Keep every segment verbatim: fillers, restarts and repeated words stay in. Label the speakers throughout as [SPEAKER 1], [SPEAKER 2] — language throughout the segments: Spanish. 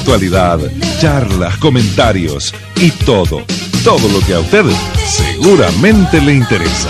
[SPEAKER 1] Actualidad, charlas, comentarios y todo, todo lo que a usted seguramente le interesa.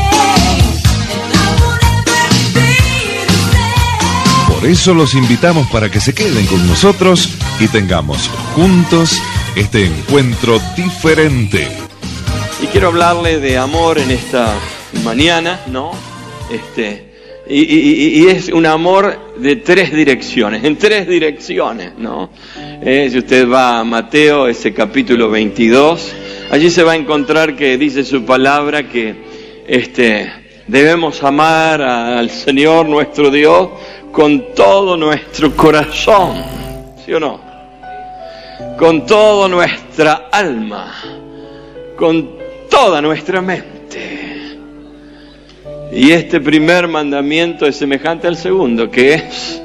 [SPEAKER 1] Por eso los invitamos para que se queden con nosotros y tengamos juntos este encuentro diferente.
[SPEAKER 2] Y quiero hablarle de amor en esta mañana, ¿no? Este, y, y, y es un amor de tres direcciones, en tres direcciones, ¿no? Eh, si usted va a Mateo, ese capítulo veintidós, allí se va a encontrar que dice su palabra que este, debemos amar al Señor nuestro Dios con todo nuestro corazón, ¿sí o no? Con toda nuestra alma, con toda nuestra mente. Y este primer mandamiento es semejante al segundo, que es: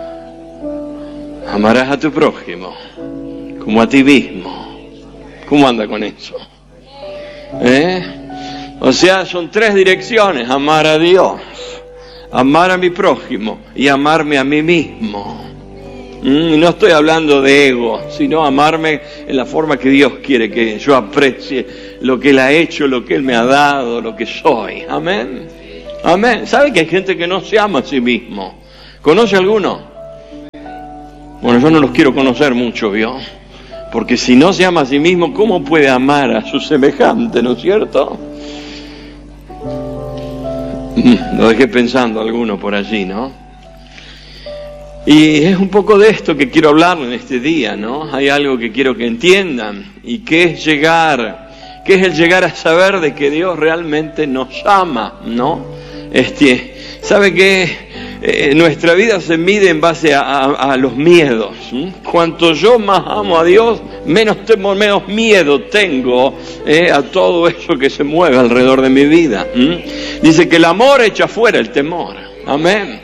[SPEAKER 2] amarás a tu prójimo como a ti mismo. ¿Cómo anda con eso? ¿Eh? O sea, son tres direcciones: amar a Dios, amar a mi prójimo y amarme a mí mismo. Y no estoy hablando de ego, sino amarme en la forma que Dios quiere que yo aprecie lo que Él ha hecho, lo que Él me ha dado, lo que soy. Amén. Amén. ¿Sabe que hay gente que no se ama a sí mismo? ¿Conoce alguno? Bueno, yo no los quiero conocer mucho, ¿vio? Porque si no se ama a sí mismo, ¿cómo puede amar a su semejante, no es cierto? Lo dejé pensando alguno por allí, ¿no? Y es un poco de esto que quiero hablar en este día, ¿no? Hay algo que quiero que entiendan, y que es llegar, que es el llegar a saber de que Dios realmente nos ama, ¿no? Este, ¿sabe qué? Eh, nuestra vida se mide en base a, a, a los miedos. ¿sí? Cuanto yo más amo a Dios, menos temor, menos miedo tengo eh, a todo eso que se mueve alrededor de mi vida. ¿sí? Dice que el amor echa fuera el temor. Amén.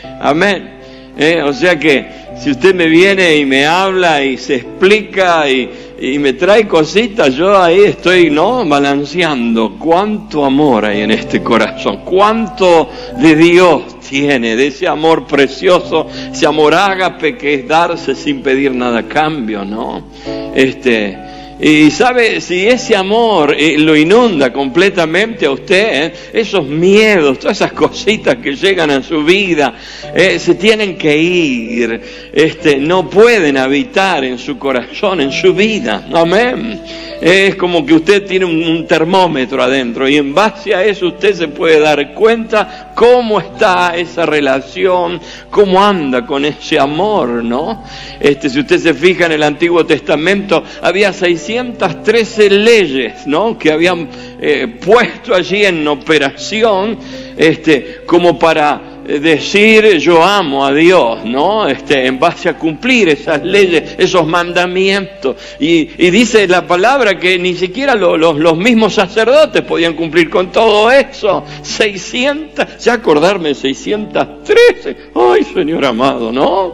[SPEAKER 2] Amén. Eh, o sea que si usted me viene y me habla y se explica y, y me trae cositas, yo ahí estoy, ¿no? balanceando. ¿Cuánto amor hay en este corazón? ¿Cuánto de Dios tiene? De ese amor precioso, ese amor ágape que es darse sin pedir nada a cambio, ¿no? Este... Y sabe, si ese amor eh, lo inunda completamente a usted, eh, esos miedos, todas esas cositas que llegan a su vida, eh, se tienen que ir, este, no pueden habitar en su corazón, en su vida. Amén. Es como que usted tiene un, un termómetro adentro, y en base a eso usted se puede dar cuenta cómo está esa relación, cómo anda con ese amor, ¿no? Este, si usted se fija en el Antiguo Testamento, había seiscientas trece leyes, ¿no? que habían eh, puesto allí en operación, este, como para decir yo amo a Dios, ¿no? Este, en base a cumplir esas leyes, esos mandamientos. Y, y dice la palabra que ni siquiera lo, los, los mismos sacerdotes podían cumplir con todo eso. seiscientas, ya acordarme, seiscientas trece. Ay, Señor amado, ¿no?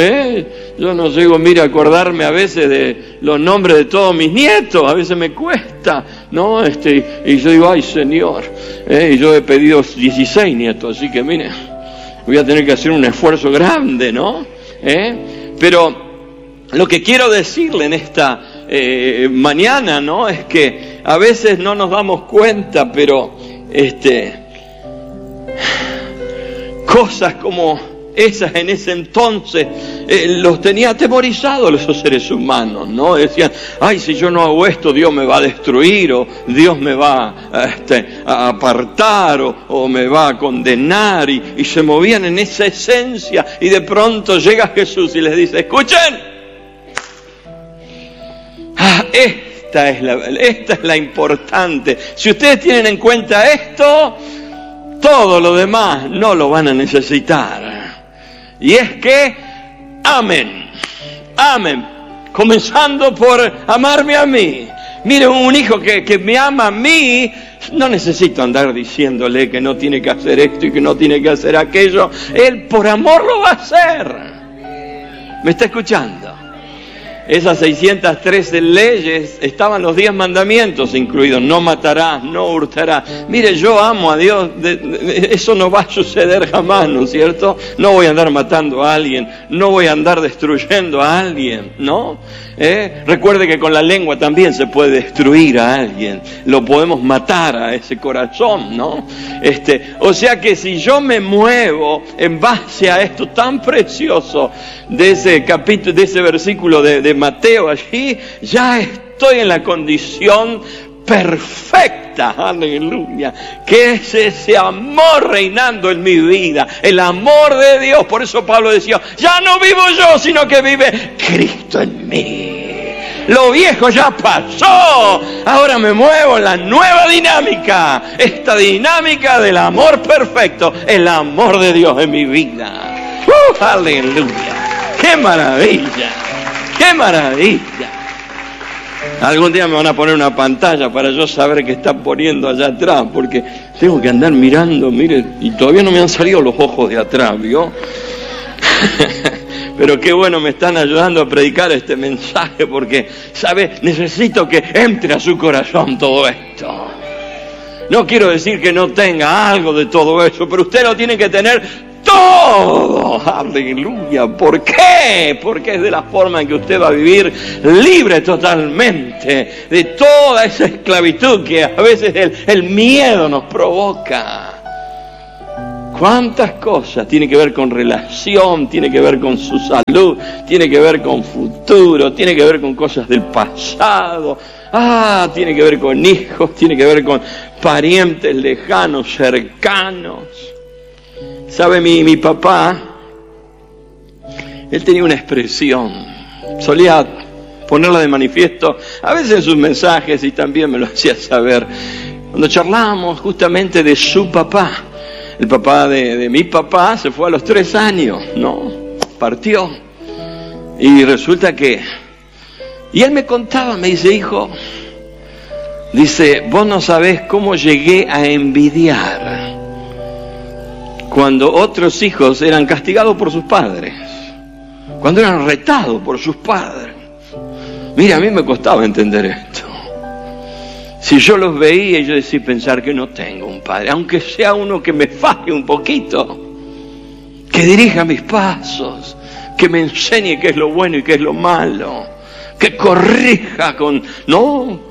[SPEAKER 2] ¿Eh? Yo no llego, mira, a acordarme a veces de los nombres de todos mis nietos, a veces me cuesta, ¿no? Este, y yo digo, ay, Señor, ¿eh? Y yo he pedido dieciséis nietos, así que mire, voy a tener que hacer un esfuerzo grande, ¿no? ¿Eh? Pero lo que quiero decirle en esta eh, mañana, ¿no? Es que a veces no nos damos cuenta, pero este, cosas como esas en ese entonces eh, los tenía atemorizados los seres humanos, ¿no? Decían, ay, si yo no hago esto, Dios me va a destruir, o Dios me va este, a apartar, o, o me va a condenar, y, y se movían en esa esencia, y de pronto llega Jesús y les dice, escuchen, ah, esta es la, esta es la importante. Si ustedes tienen en cuenta esto, todo lo demás no lo van a necesitar. Y es que amen, amen, comenzando por amarme a mí. Mire, un hijo que, que me ama a mí, no necesito andar diciéndole que no tiene que hacer esto y que no tiene que hacer aquello. Él por amor lo va a hacer. ¿Me está escuchando? esas seiscientas trece leyes, estaban los diez mandamientos incluidos. No matarás, no hurtarás. Mire, yo amo a Dios. De, de, eso no va a suceder jamás, ¿no es cierto? No voy a andar matando a alguien. No voy a andar destruyendo a alguien, ¿no? ¿Eh? Recuerde que con la lengua también se puede destruir a alguien. Lo podemos matar a ese corazón, ¿no? Este, o sea que si yo me muevo en base a esto tan precioso de ese capítulo, de ese versículo de, de Mateo allí, ya estoy en la condición perfecta, aleluya, que es ese amor reinando en mi vida, el amor de Dios. Por eso Pablo decía, ya no vivo yo, sino que vive Cristo en mí. Lo viejo ya pasó, ahora me muevo en la nueva dinámica, esta dinámica del amor perfecto, el amor de Dios en mi vida. ¡Uh, aleluya! ¡Qué maravilla! ¡Qué maravilla! Algún día me van a poner una pantalla para yo saber qué está poniendo allá atrás, porque tengo que andar mirando, mire, y todavía no me han salido los ojos de atrás, ¿vio? Pero qué bueno, me están ayudando a predicar este mensaje, porque, ¿sabe? Necesito que entre a su corazón todo esto. No quiero decir que no tenga algo de todo eso, pero usted lo tiene que tener todo, aleluya. ¿Por qué? Porque es de la forma en que usted va a vivir libre totalmente de toda esa esclavitud que a veces el, el miedo nos provoca. ¿Cuántas cosas? Tiene que ver con relación, tiene que ver con su salud, tiene que ver con futuro, tiene que ver con cosas del pasado. Ah, tiene que ver con hijos, tiene que ver con parientes lejanos, cercanos. ¿Sabe? Mi, mi papá, él tenía una expresión, solía ponerla de manifiesto, a veces en sus mensajes, y también me lo hacía saber, cuando charlábamos justamente de su papá. El papá de, de mi papá se fue a los tres años, ¿no? Partió. Y resulta que... Y él me contaba, me dice, hijo, dice, vos no sabés cómo llegué a envidiar cuando otros hijos eran castigados por sus padres, cuando eran retados por sus padres. Mira, a mí me costaba entender esto. Si yo los veía, yo decía pensar que no tengo un padre, aunque sea uno que me faje un poquito, que dirija mis pasos, que me enseñe qué es lo bueno y qué es lo malo, que corrija con... No.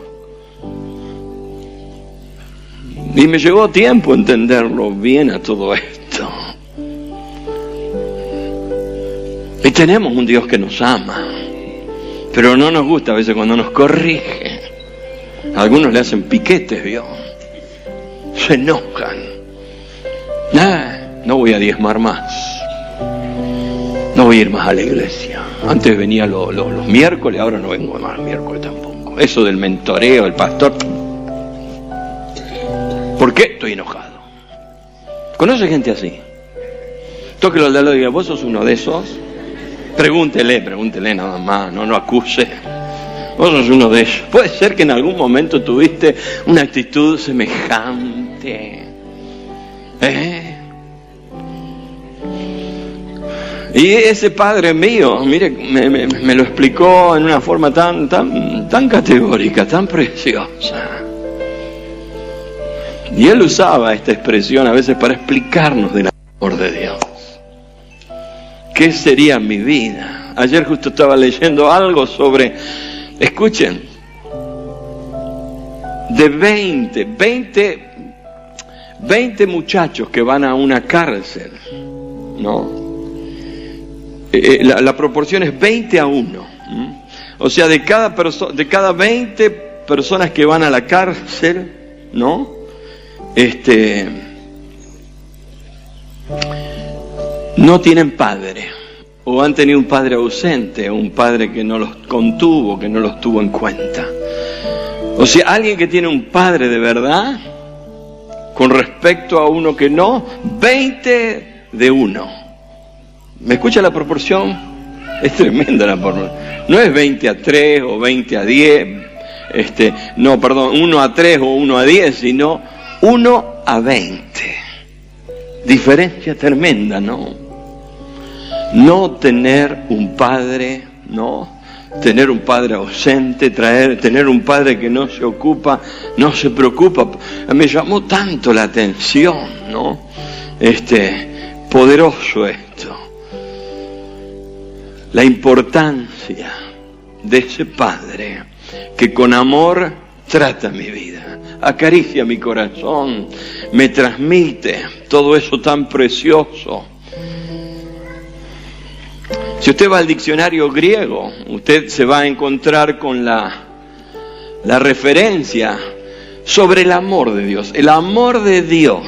[SPEAKER 2] Y me llevó tiempo entenderlo bien a todo esto. Y tenemos un Dios que nos ama, pero no nos gusta a veces cuando nos corrige. Algunos le hacen piquetes, ¿vio? Se enojan. Nah, no voy a diezmar más. No voy a ir más a la iglesia. Antes venía lo, lo, los miércoles, ahora no vengo más los miércoles tampoco. Eso del mentoreo, el pastor. ¿Por qué? Estoy enojado. ¿Conoce gente así? Tóquelo al de al lado y diga, ¿vos sos uno de esos? Pregúntele, pregúntele nada más, no lo acuse. Vos sos uno de ellos. Puede ser que en algún momento tuviste una actitud semejante. ¿Eh? Y ese padre mío, mire, me, me, me lo explicó en una forma tan, tan, tan categórica, tan preciosa. Y él usaba esta expresión a veces para explicarnos del amor de Dios. ¿Qué sería mi vida? Ayer justo estaba leyendo algo sobre, escuchen, de veinte, veinte, veinte muchachos que van a una cárcel, ¿no? Eh, la, la proporción es veinte a uno. ¿Mm? O sea, de cada perso- de cada veinte personas que van a la cárcel, ¿no? Este, no tienen padre, o han tenido un padre ausente, o un padre que no los contuvo, que no los tuvo en cuenta. O sea, alguien que tiene un padre de verdad, con respecto a uno que no, veinte de uno. ¿Me escucha la proporción? Es tremenda la proporción. No es veinte a tres o veinte a diez, este, no, perdón, uno a tres o uno a diez, sino uno a veinte. Diferencia tremenda, ¿no? No tener un padre, ¿no? tener un padre ausente, traer, tener un padre que no se ocupa, no se preocupa. Me llamó tanto la atención, ¿no? Este, poderoso esto. La importancia de ese padre que con amor trata mi vida, acaricia mi corazón, me transmite todo eso tan precioso. Si usted va al diccionario griego, usted se va a encontrar con la, la referencia sobre el amor de Dios. El amor de Dios.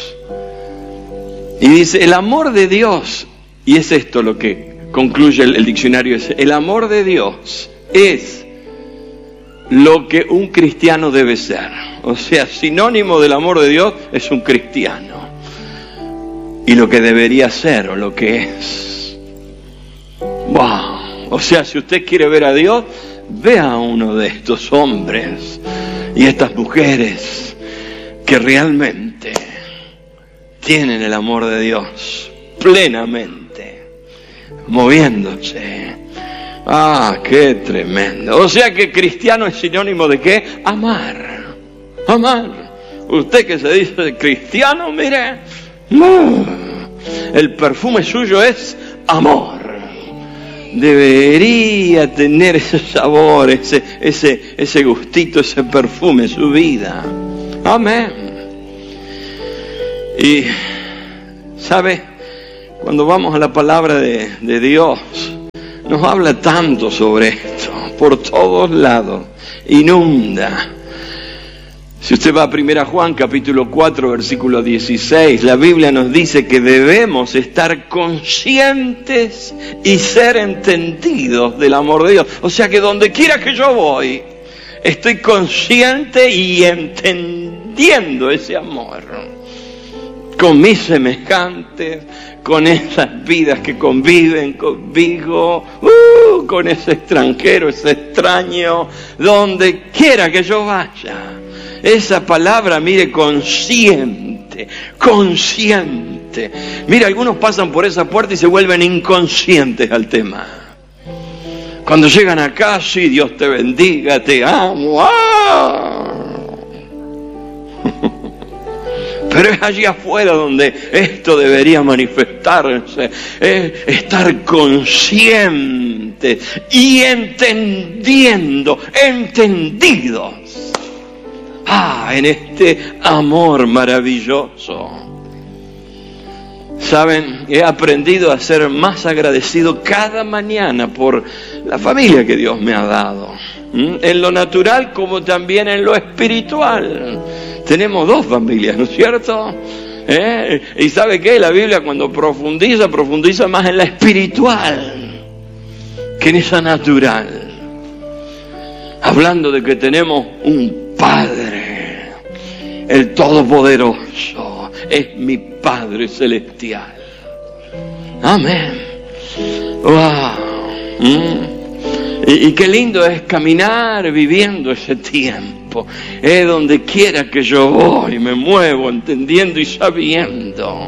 [SPEAKER 2] Y dice, el amor de Dios, y es esto lo que concluye el, el diccionario, es, el amor de Dios es lo que un cristiano debe ser. O sea, sinónimo del amor de Dios es un cristiano. Y lo que debería ser o lo que es. Wow. O sea, si usted quiere ver a Dios, vea a uno de estos hombres y estas mujeres que realmente tienen el amor de Dios plenamente, moviéndose. Ah, qué tremendo. O sea que cristiano es sinónimo de ¿qué? Amar. Amar. Usted que se dice cristiano, mire, el perfume suyo es amor. Debería tener ese sabor, ese, ese, ese gustito, ese perfume en su vida. Amén. Y, ¿sabe? Cuando vamos a la palabra de, de Dios, nos habla tanto sobre esto, por todos lados, inunda. Si usted va a primera Juan, capítulo cuatro, versículo dieciséis, la Biblia nos dice que debemos estar conscientes y ser entendidos del amor de Dios. O sea que donde quiera que yo voy, estoy consciente y entendiendo ese amor. Con mis semejantes, con esas vidas que conviven conmigo, uh, con ese extranjero, ese extraño, donde quiera que yo vaya. Esa palabra, mire, consciente, consciente. Mire, algunos pasan por esa puerta y se vuelven inconscientes al tema. Cuando llegan acá, sí, Dios te bendiga, te amo. ¡Ah! Pero es allí afuera donde esto debería manifestarse, es estar consciente y entendiendo, entendidos. Ah, en este amor maravilloso. Saben, he aprendido a ser más agradecido cada mañana por la familia que Dios me ha dado. ¿Mm? En lo natural como también en lo espiritual. Tenemos dos familias, ¿no es cierto? ¿Eh? Y ¿sabe qué? La Biblia cuando profundiza, profundiza más en la espiritual que en esa natural. Hablando de que tenemos un Padre, el Todopoderoso, es mi Padre Celestial. Amén. Wow. ¿Mm? Y, y qué lindo es caminar viviendo ese tiempo. Es donde quiera que yo voy, me muevo entendiendo y sabiendo.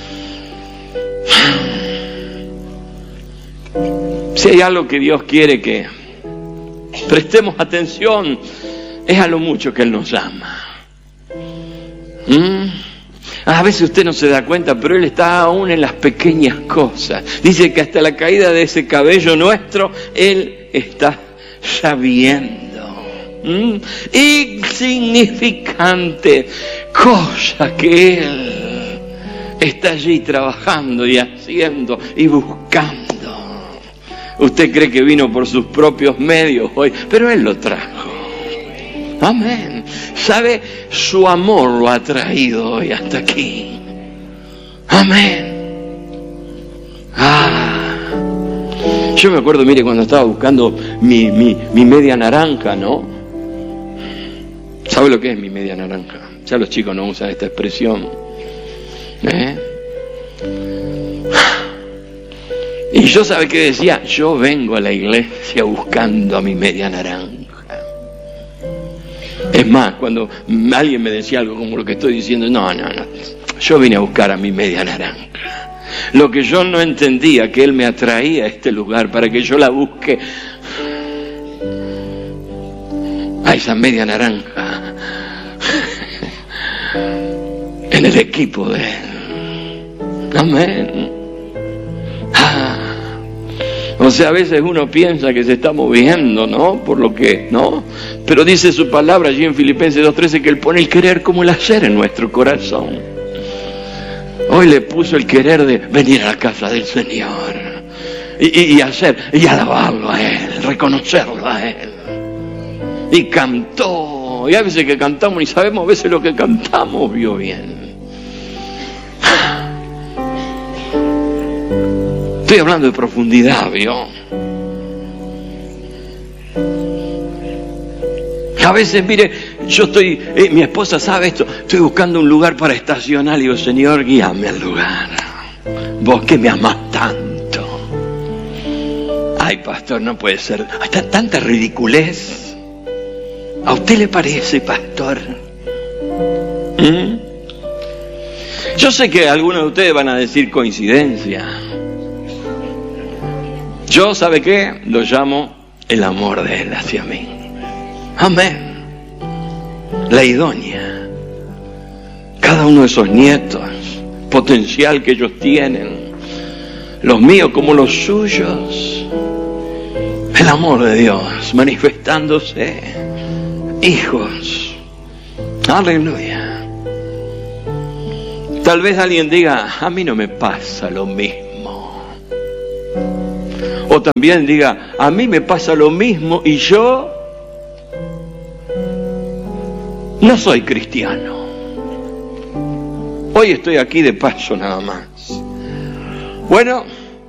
[SPEAKER 2] Si hay algo que Dios quiere que prestemos atención, es a lo mucho que Él nos ama. ¿Mm? A veces usted no se da cuenta, pero Él está aún en las pequeñas cosas. Dice que hasta la caída de ese cabello nuestro, Él está sabiendo. ¿Mm? Insignificante cosa que Él está allí trabajando y haciendo y buscando. Usted cree que vino por sus propios medios hoy, pero Él lo trajo. Amén. ¿Sabe? Su amor lo ha traído hoy hasta aquí. Amén. Ah. Yo me acuerdo, mire, cuando estaba buscando mi, mi, mi media naranja, ¿no? ¿Sabe lo que es mi media naranja? Ya los chicos no usan esta expresión. ¿Eh? Y yo, ¿sabe qué decía? Yo vengo a la iglesia buscando a mi media naranja. Es más, cuando alguien me decía algo como lo que estoy diciendo, no, no, no, yo vine a buscar a mi media naranja. Lo que yo no entendía, que Él me atraía a este lugar para que yo la busque esa media naranja en el equipo de Él. Amén. Ah. O sea, a veces uno piensa que se está moviendo, ¿no? Por lo que, ¿no? Pero dice su palabra allí en Filipenses dos trece que Él pone el querer como el hacer en nuestro corazón. Hoy le puso el querer de venir a la casa del Señor y, y, y hacer, y alabarlo a Él, reconocerlo a Él. Y cantó, y a veces que cantamos ni sabemos a veces lo que cantamos, vio bien. Estoy hablando de profundidad, vio. A veces, mire, yo estoy, eh, mi esposa sabe esto, estoy buscando un lugar para estacionar, y digo, Señor, guíame al lugar. Vos que me amás tanto. Ay, pastor, no puede ser. Hasta tanta ridiculez. ¿A usted le parece, pastor? ¿Mm? Yo sé que algunos de ustedes van a decir coincidencia. Yo, ¿sabe qué? Lo llamo el amor de Él hacia mí. Amén. La idónea. Cada uno de esos nietos, potencial que ellos tienen, los míos como los suyos. El amor de Dios manifestándose. Hijos. Aleluya. Tal vez alguien diga, a mí no me pasa lo mismo. O también diga, a mí me pasa lo mismo y yo no soy cristiano. Hoy estoy aquí de paso nada más. Bueno,